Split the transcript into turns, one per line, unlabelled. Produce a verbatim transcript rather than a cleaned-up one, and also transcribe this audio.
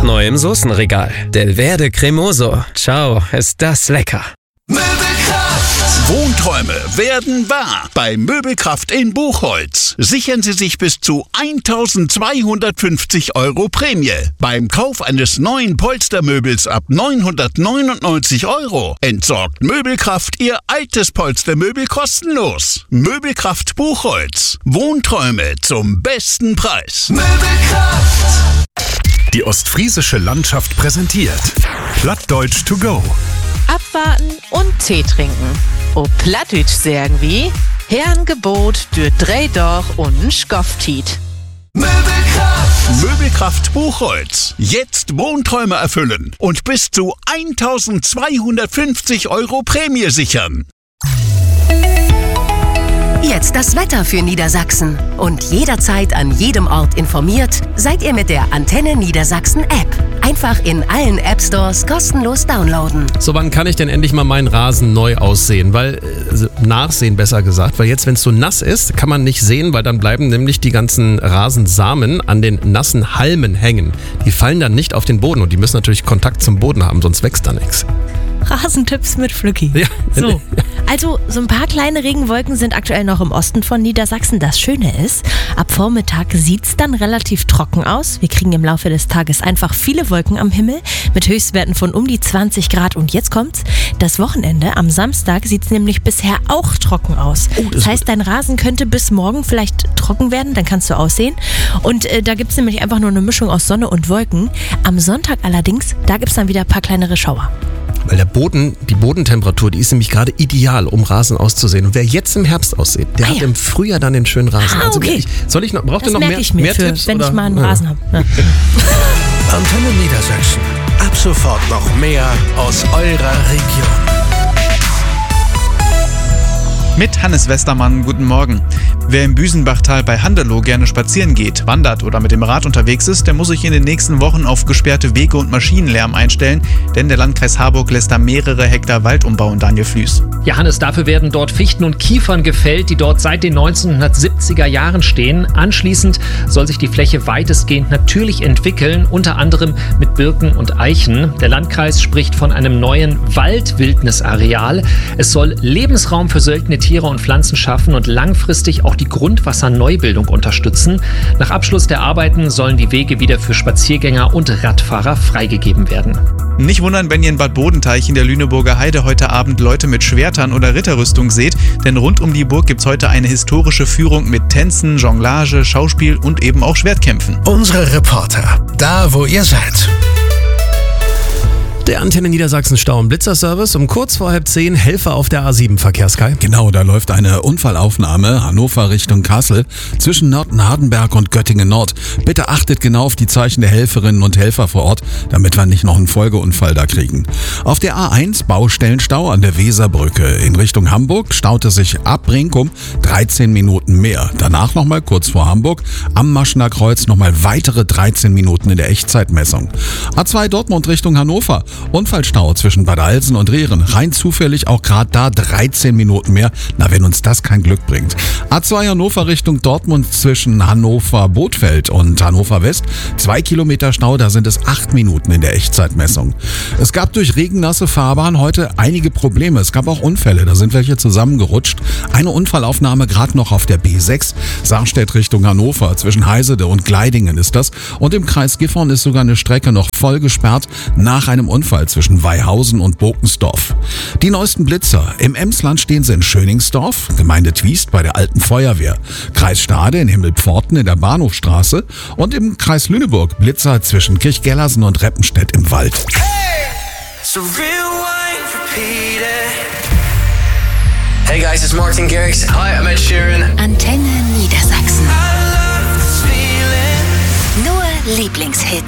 neu im Soßenregal. Delverde Cremoso. Ciao, ist das lecker.
Möbelkraft. Wohnträume werden wahr bei Möbelkraft in Buchholz. Sichern Sie sich bis zu eintausendzweihundertfünfzig Euro Prämie. Beim Kauf eines neuen Polstermöbels ab neunhundertneunundneunzig Euro entsorgt Möbelkraft Ihr altes Polstermöbel kostenlos. Möbelkraft Buchholz. Wohnträume zum besten Preis. Möbelkraft.
Die ostfriesische Landschaft präsentiert Plattdeutsch to go.
Abwarten und Tee trinken. O Plattdeutsch sagen wie Herrengebot für drei doch und Schkofftiet.
Möbelkraft. Möbelkraft Buchholz. Jetzt Wohnträume erfüllen und bis zu eintausendzweihundertfünfzig Euro Prämie sichern.
Jetzt das Wetter für Niedersachsen. Und jederzeit an jedem Ort informiert, seid ihr mit der Antenne Niedersachsen App. Einfach in allen App Stores kostenlos downloaden.
So, wann kann ich denn endlich mal meinen Rasen neu aussehen? Weil, äh, nachsehen besser gesagt, weil jetzt, wenn es so nass ist, kann man nicht sehen, weil dann bleiben nämlich die ganzen Rasensamen an den nassen Halmen hängen. Die fallen dann nicht auf den Boden und die müssen natürlich Kontakt zum Boden haben, sonst wächst da nichts.
Rasentipps mit Flücki.
Ja.
So. Also, so ein paar kleine Regenwolken sind aktuell noch im Osten von Niedersachsen. Das Schöne ist, ab Vormittag sieht es dann relativ trocken aus. Wir kriegen im Laufe des Tages einfach viele Wolken am Himmel mit Höchstwerten von um die zwanzig Grad. Und jetzt kommt's, das Wochenende, am Samstag, sieht es nämlich bisher auch trocken aus. Oh, das, das heißt, dein Rasen könnte bis morgen vielleicht trocken werden, dann kannst du aussehen. Und äh, da gibt es nämlich einfach nur eine Mischung aus Sonne und Wolken. Am Sonntag allerdings, da gibt es dann wieder ein paar kleinere Schauer.
Weil der Boden, die Bodentemperatur, die ist nämlich gerade ideal, um Rasen auszusehen. Und wer jetzt im Herbst aussieht, der ah, hat ja. im Frühjahr dann den schönen Rasen.
Ah, okay.
Also, soll ich noch, braucht ihr noch mehr,
ich mir
mehr
für,
Tipps?
wenn
oder?
ich mal einen
ja.
Rasen habe. Ja.
Antenne Niedersachsen. Ab sofort noch mehr aus eurer Region.
Mit Hannes Westermann, guten Morgen. Wer im Büsenbachtal bei Handelow gerne spazieren geht, wandert oder mit dem Rad unterwegs ist, der muss sich in den nächsten Wochen auf gesperrte Wege und Maschinenlärm einstellen, denn der Landkreis Harburg lässt da mehrere Hektar Wald umbauen, Daniel Flüß.
Ja, Hannes, dafür werden dort Fichten und Kiefern gefällt, die dort seit den neunzehnhundertsiebziger Jahren stehen. Anschließend soll sich die Fläche weitestgehend natürlich entwickeln, unter anderem mit Birken und Eichen. Der Landkreis spricht von einem neuen Waldwildnisareal. Es soll Lebensraum für seltene Tiere und Pflanzen schaffen und langfristig auch die Grundwasserneubildung unterstützen. Nach Abschluss der Arbeiten sollen die Wege wieder für Spaziergänger und Radfahrer freigegeben werden.
Nicht wundern, wenn ihr in Bad Bodenteich in der Lüneburger Heide heute Abend Leute mit Schwertern oder Ritterrüstung seht, denn rund um die Burg gibt's heute eine historische Führung mit Tänzen, Jonglage, Schauspiel und eben auch Schwertkämpfen.
Unsere Reporter, da wo ihr seid.
Der Antenne Niedersachsen Stau- und Blitzerservice um kurz vor halb zehn, Helfer auf der A sieben Verkehrskei.
Genau, da läuft eine Unfallaufnahme Hannover Richtung Kassel zwischen Nörten-Hardenberg und Göttingen Nord. Bitte achtet genau auf die Zeichen der Helferinnen und Helfer vor Ort, damit wir nicht noch einen Folgeunfall da kriegen. Auf der A eins Baustellenstau an der Weserbrücke. In Richtung Hamburg staute sich ab Brinkum dreizehn Minuten mehr. Danach nochmal kurz vor Hamburg am Maschener Kreuz nochmal weitere dreizehn Minuten in der Echtzeitmessung. A zwei Dortmund Richtung Hannover. Unfallstau zwischen Bad Alsen und Rehren. Rein zufällig auch gerade da dreizehn Minuten mehr. Na, wenn uns das kein Glück bringt. A zwei Hannover Richtung Dortmund zwischen Hannover-Bothfeld und Hannover West. Zwei Kilometer Stau, da sind es acht Minuten in der Echtzeitmessung. Es gab durch regennasse Fahrbahn heute einige Probleme. Es gab auch Unfälle, da sind welche zusammengerutscht. Eine Unfallaufnahme gerade noch auf der B sechs. Sarstedt Richtung Hannover. Zwischen Heisede und Gleidingen ist das. Und im Kreis Gifhorn ist sogar eine Strecke noch voll gesperrt nach einem Unfall zwischen Weihausen und Bokensdorf. Die neuesten Blitzer. Im Emsland stehen sie in Schöningsdorf, Gemeinde Twiest bei der Alten Feuerwehr, Kreis Stade in Himmelpforten in der Bahnhofstraße und im Kreis Lüneburg Blitzer zwischen Kirchgellersen und Reppenstedt im Wald.
Hey guys, it's Martin Garrix. Hi, I'm Ed Sheeran.
Antenne Niedersachsen. Nur Lieblingshits.